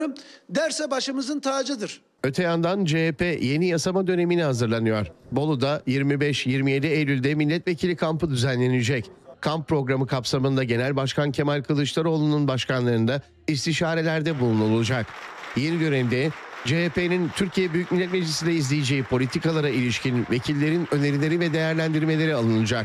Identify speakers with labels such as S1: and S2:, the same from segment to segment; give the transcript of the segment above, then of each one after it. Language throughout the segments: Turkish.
S1: derse başımızın tacıdır.
S2: Öte yandan CHP yeni yasama dönemine hazırlanıyor. Bolu'da 25-27 Eylül'de milletvekili kampı düzenlenecek. Kamp programı kapsamında Genel Başkan Kemal Kılıçdaroğlu'nun başkanlığında istişarelerde bulunulacak. Yeni dönemde CHP'nin Türkiye Büyük Millet Meclisi'nde izleyeceği politikalara ilişkin vekillerin önerileri ve değerlendirmeleri alınacak.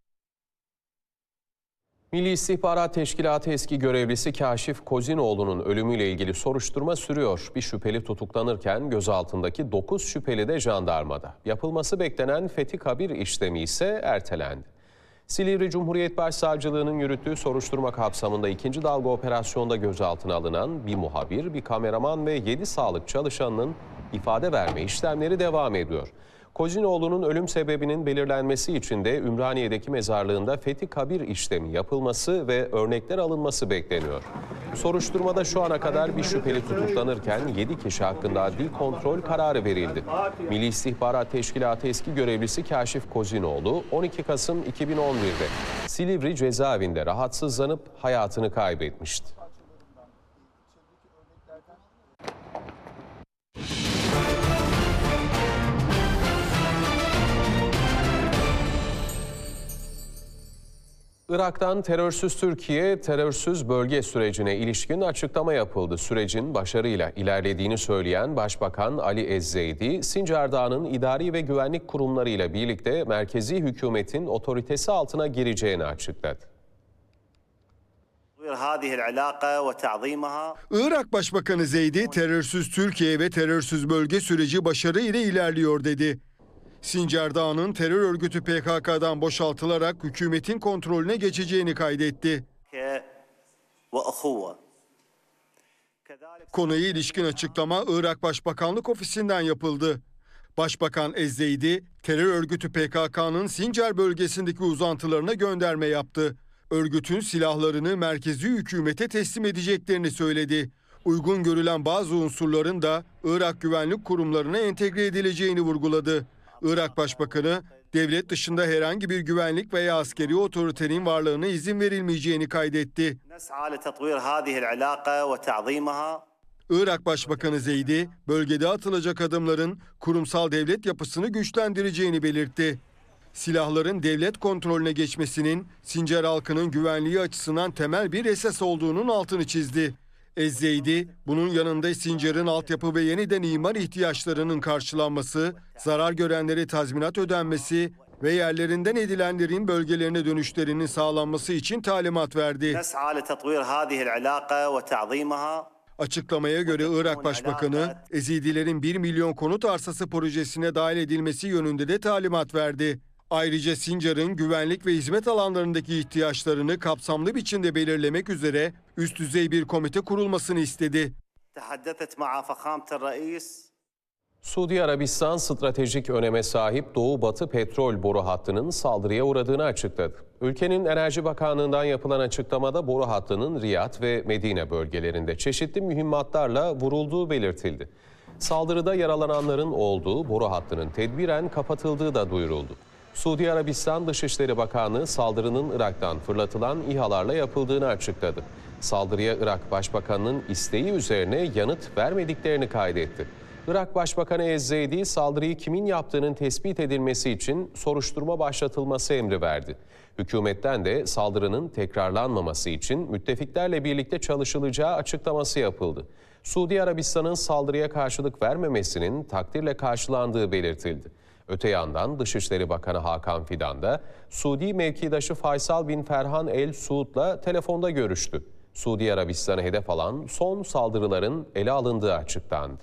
S3: Milli İstihbarat Teşkilatı eski görevlisi Kaşif Kozinoğlu'nun ölümüyle ilgili soruşturma sürüyor. Bir şüpheli tutuklanırken gözaltındaki 9 şüpheli de jandarmada. Yapılması beklenen Fethi Kabir işlemi ise ertelendi. Silivri Cumhuriyet Başsavcılığı'nın yürüttüğü soruşturma kapsamında 2. dalga operasyonda gözaltına alınan bir muhabir, bir kameraman ve 7 sağlık çalışanının ifade verme işlemleri devam ediyor. Kozinoğlu'nun ölüm sebebinin belirlenmesi için de Ümraniye'deki mezarlığında Fethi Kabir işlemi yapılması ve örnekler alınması bekleniyor. Soruşturmada şu ana kadar bir şüpheli tutuklanırken 7 kişi hakkında adli kontrol kararı verildi. Milli İstihbarat Teşkilatı eski görevlisi Kaşif Kozinoğlu 12 Kasım 2011'de Silivri cezaevinde rahatsızlanıp hayatını kaybetmişti. Irak'tan terörsüz Türkiye, terörsüz bölge sürecine ilişkin açıklama yapıldı. Sürecin başarıyla ilerlediğini söyleyen Başbakan Ali Ezzeydi, Sincar Dağı'nın idari ve güvenlik kurumlarıyla birlikte merkezi hükümetin otoritesi altına gireceğini açıkladı.
S4: Irak Başbakanı Zeydi, terörsüz Türkiye ve terörsüz bölge süreci başarı ile ilerliyor dedi. Sincar Dağı'nın terör örgütü PKK'dan boşaltılarak hükümetin kontrolüne geçeceğini kaydetti. Konuya ilişkin açıklama Irak Başbakanlık Ofisi'nden yapıldı. Başbakan Ezzeydi, terör örgütü PKK'nın Sincar bölgesindeki uzantılarına gönderme yaptı. Örgütün silahlarını merkezi hükümete teslim edeceklerini söyledi. Uygun görülen bazı unsurların da Irak güvenlik kurumlarına entegre edileceğini vurguladı. Irak Başbakanı, devlet dışında herhangi bir güvenlik veya askeri otoritenin varlığına izin verilmeyeceğini kaydetti. Irak Başbakanı Zeydi, bölgede atılacak adımların kurumsal devlet yapısını güçlendireceğini belirtti. Silahların devlet kontrolüne geçmesinin Sincar halkının güvenliği açısından temel bir esas olduğunun altını çizdi. Ezzeydi, bunun yanında Sincar'ın altyapı ve yeniden imar ihtiyaçlarının karşılanması, zarar görenlere tazminat ödenmesi ve yerlerinden edilenlerin bölgelerine dönüşlerinin sağlanması için talimat verdi. Açıklamaya göre Irak Başbakanı, Ezidilerin 1 milyon konut arsası projesine dahil edilmesi yönünde de talimat verdi. Ayrıca Sincar'ın güvenlik ve hizmet alanlarındaki ihtiyaçlarını kapsamlı biçimde belirlemek üzere üst düzey bir komite kurulmasını istedi.
S3: Suudi Arabistan stratejik öneme sahip Doğu-Batı petrol boru hattının saldırıya uğradığını açıkladı. Ülkenin Enerji Bakanlığı'ndan yapılan açıklamada boru hattının Riyad ve Medine bölgelerinde çeşitli mühimmatlarla vurulduğu belirtildi. Saldırıda yaralananların olduğu, boru hattının tedbiren kapatıldığı da duyuruldu. Suudi Arabistan Dışişleri Bakanlığı saldırının Irak'tan fırlatılan İHA'larla yapıldığını açıkladı. Saldırıya Irak Başbakanı'nın isteği üzerine yanıt vermediklerini kaydetti. Irak Başbakanı Ezzeydi, saldırıyı kimin yaptığının tespit edilmesi için soruşturma başlatılması emri verdi. Hükümetten de saldırının tekrarlanmaması için müttefiklerle birlikte çalışılacağı açıklaması yapıldı. Suudi Arabistan'ın saldırıya karşılık vermemesinin takdirle karşılandığı belirtildi. Öte yandan Dışişleri Bakanı Hakan Fidan da Suudi mevkidaşı Faysal bin Ferhan El Suud'la telefonda görüştü. Suudi Arabistan'ı hedef alan son saldırıların ele alındığı açıklandı.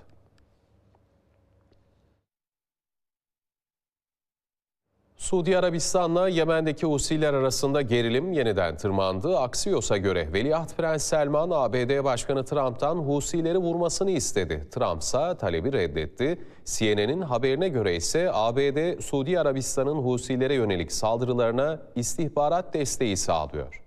S3: Suudi Arabistan'la Yemen'deki Husiler arasında gerilim yeniden tırmandı. Axios'a göre Veliaht Prens Selman, ABD Başkanı Trump'tan Husileri vurmasını istedi. Trump ise talebi reddetti. CNN'in haberine göre ise ABD, Suudi Arabistan'ın Husilere yönelik saldırılarına istihbarat desteği sağlıyor.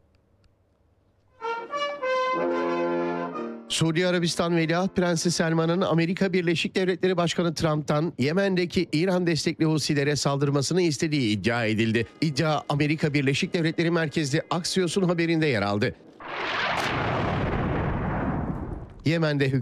S2: Suudi Arabistan Veliaht Prensi Selman'ın Amerika Birleşik Devletleri Başkanı Trump'tan Yemen'deki İran destekli Husilere saldırmasını istediği iddia edildi. İddia Amerika Birleşik Devletleri merkezli Axios'un haberinde yer aldı. Yemen'de